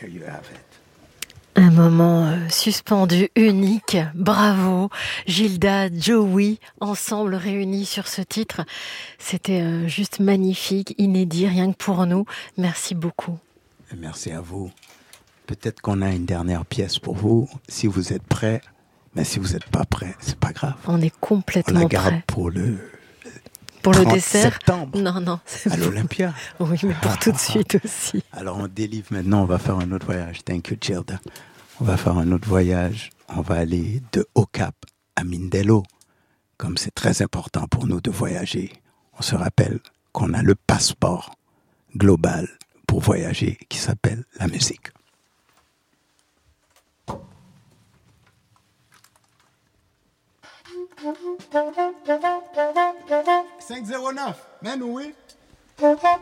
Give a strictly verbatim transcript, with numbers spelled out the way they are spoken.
There you have it. Un moment euh, suspendu, unique. Bravo, Gilda, Joey, ensemble réunis sur ce titre. C'était euh, juste magnifique, inédit, rien que pour nous. Merci beaucoup. Et merci à vous. Peut-être qu'on a une dernière pièce pour vous, si vous êtes prêts. Mais si vous n'êtes pas prêts, c'est pas grave. On est complètement On la garde prêts. pour le Pour le trente dessert septembre. Non, non. c'est À pour- l'Olympia. Oui, mais pour tout de suite aussi. Alors on délivre maintenant, on va faire un autre voyage. Thank you, Gilda. On va faire un autre voyage. On va aller de Haut-Cap à Mindelo. Comme c'est très important pour nous de voyager, on se rappelle qu'on a le passeport global pour voyager qui s'appelle la musique. cinq zéro neuf, mais oui.